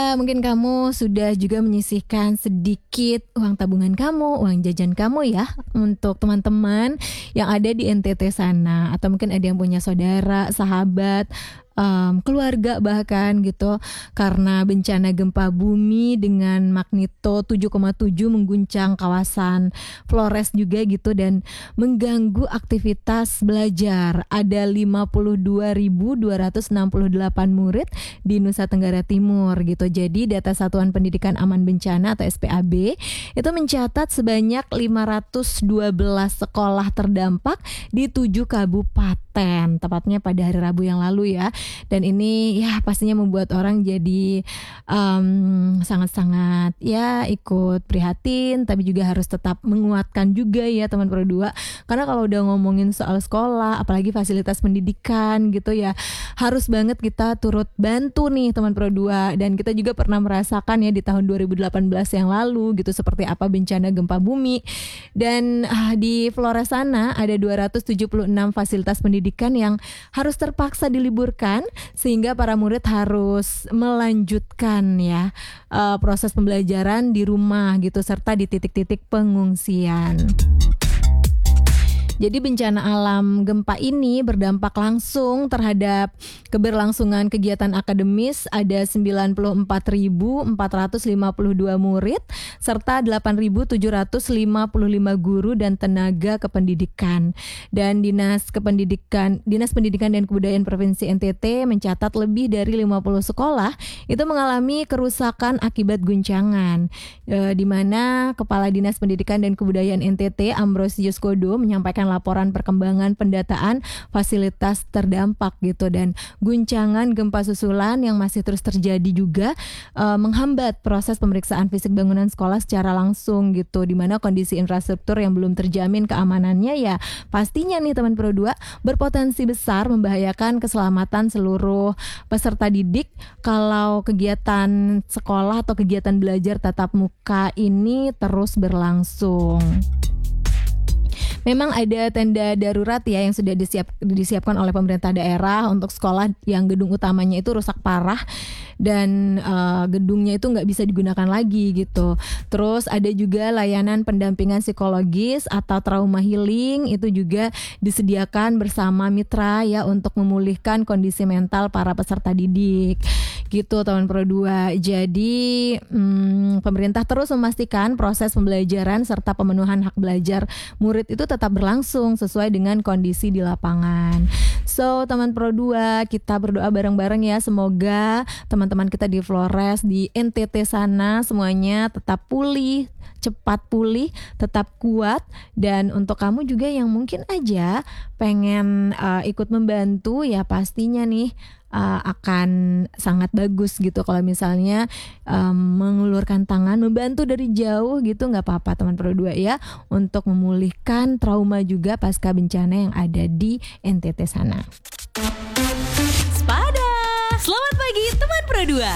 mungkin kamu sudah juga menyisihkan sedikit uang tabungan kamu, uang jajan kamu ya, untuk teman-teman yang ada di NTT sana. Atau mungkin ada yang punya saudara, sahabat, keluarga bahkan gitu, karena bencana gempa bumi dengan magnitudo 7,7 mengguncang kawasan Flores juga gitu dan mengganggu aktivitas belajar. Ada 52.268 murid di Nusa Tenggara Timur gitu. Jadi data Satuan Pendidikan Aman Bencana atau SPAB itu mencatat sebanyak 512 sekolah terdampak di 7 kabupaten, tepatnya pada hari Rabu yang lalu ya. Dan ini ya pastinya membuat orang jadi sangat-sangat ya ikut prihatin, tapi juga harus tetap menguatkan juga ya teman Pro 2. Karena kalau udah ngomongin soal sekolah, apalagi fasilitas pendidikan gitu ya, harus banget kita turut bantu nih teman Pro 2. Dan kita juga pernah merasakan ya di tahun 2018 yang lalu gitu seperti apa bencana gempa bumi. Dan di Flores sana ada 276 fasilitas pendidikan yang harus terpaksa diliburkan, sehingga para murid harus melanjutkan ya proses pembelajaran di rumah gitu serta di titik-titik pengungsian. Jadi bencana alam gempa ini berdampak langsung terhadap keberlangsungan kegiatan akademis. Ada 94.452 murid serta 8.755 guru dan tenaga kependidikan. Dan Dinas Pendidikan dan Kebudayaan Provinsi NTT mencatat lebih dari 50 sekolah itu mengalami kerusakan akibat guncangan. Di mana Kepala Dinas Pendidikan dan Kebudayaan NTT Ambrosius Kodo menyampaikan laporan perkembangan pendataan fasilitas terdampak gitu. Dan guncangan gempa susulan yang masih terus terjadi juga menghambat proses pemeriksaan fisik bangunan sekolah secara langsung gitu, di mana kondisi infrastruktur yang belum terjamin keamanannya ya pastinya nih teman Pro 2 berpotensi besar membahayakan keselamatan seluruh peserta didik kalau kegiatan sekolah atau kegiatan belajar tatap muka ini terus berlangsung. Memang ada tenda darurat ya yang sudah disiapkan oleh pemerintah daerah untuk sekolah yang gedung utamanya itu rusak parah dan gedungnya itu nggak bisa digunakan lagi gitu. Terus ada juga layanan pendampingan psikologis atau trauma healing, itu juga disediakan bersama mitra ya untuk memulihkan kondisi mental para peserta didik gitu teman Pro 2. Jadi pemerintah terus memastikan proses pembelajaran serta pemenuhan hak belajar murid itu tetap berlangsung sesuai dengan kondisi di lapangan. So teman Pro 2, kita berdoa bareng-bareng ya, semoga teman-teman kita di Flores, di NTT sana semuanya tetap pulih, cepat pulih, tetap kuat. Dan untuk kamu juga yang mungkin aja pengen ikut membantu ya, pastinya nih akan sangat bagus gitu kalau misalnya mengulurkan tangan membantu dari jauh gitu, nggak apa-apa teman Pro 2 ya, untuk memulihkan trauma juga pasca bencana yang ada di NTT sana. Spada, selamat pagi teman Pro 2.